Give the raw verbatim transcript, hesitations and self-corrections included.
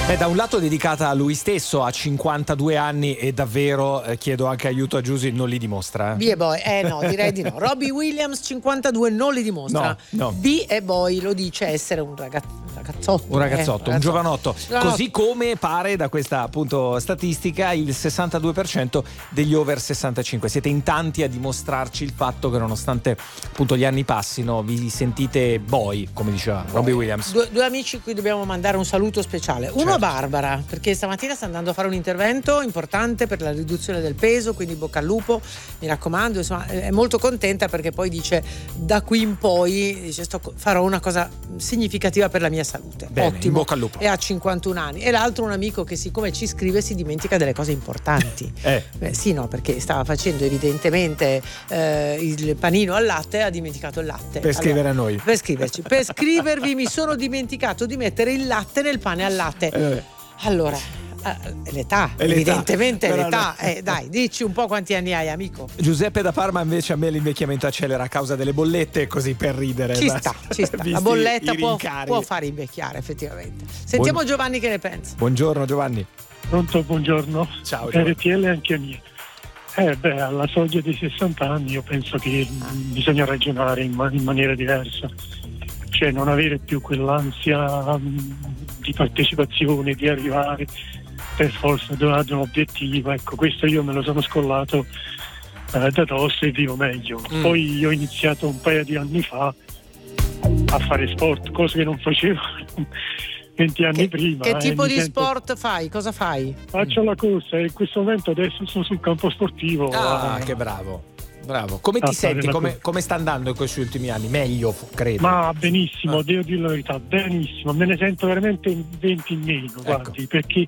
Beh, da un lato dedicata a lui stesso, a cinquantadue anni, e davvero eh, chiedo anche aiuto a Giusy, non li dimostra. B e boy, eh no, direi di no. Robbie Williams, cinquantadue, non li dimostra. No, no. B e boy lo dice essere un ragazzo. Ragazzotto, Un ragazzotto, eh, un giovanotto. giovanotto. Così come pare da questa appunto statistica il sessantadue per cento degli over sessantacinque. Siete in tanti a dimostrarci il fatto che nonostante appunto gli anni passino vi sentite boy, come diceva Robbie Williams. Due, due amici cui dobbiamo mandare un saluto speciale. Uno Certo. a Barbara, perché stamattina sta andando a fare un intervento importante per la riduzione del peso, quindi bocca al lupo, mi raccomando, insomma è molto contenta perché poi dice da qui in poi dice, sto, farò una cosa significativa per la mia salute. Bene, Ottimo. in bocca al lupo. E ha cinquantuno anni. E l'altro un amico che siccome ci scrive si dimentica delle cose importanti. Eh. Beh, sì, no, perché stava facendo evidentemente eh, il panino al latte e ha dimenticato il latte. Per scrivere allora, a noi. Per scriverci. Per scrivervi mi sono dimenticato di mettere il latte nel pane al latte. Eh. Allora, eh, l'età, È l'età. evidentemente è Però l'età. no. Eh, dai, dici un po' quanti anni hai, amico. Giuseppe da Parma invece a me l'invecchiamento accelera a causa delle bollette, così per ridere. Ci ma- sta, ci sta. La visti bolletta i può, rincari. può fare invecchiare, effettivamente. Sentiamo Buon- Giovanni che ne pensa. Buongiorno Giovanni. Pronto, buongiorno. Ciao, Giovanni. R T L anche mia. Eh beh, alla soglia dei sessanta anni io penso che mh, bisogna ragionare in, ma- in maniera diversa. Cioè non avere più quell'ansia mh, di partecipazione, di arrivare per forza ad un, ad un obiettivo. Ecco, questo io me lo sono scollato eh, da dosso e vivo meglio. Mm. Poi io ho iniziato un paio di anni fa a fare sport, cosa che non facevo venti anni Che, prima. che eh, tipo mi di sento- sport fai? Cosa fai? Faccio la corsa e in questo momento adesso sono sul campo sportivo. Ah, a- che bravo. Bravo. Come a ti fare senti? la Come, corsa. come sta andando in questi ultimi anni? Meglio, f- credo. Ma benissimo, Ah. devo dire la verità, benissimo, me ne sento veramente venti in meno, Ecco. guardi, perché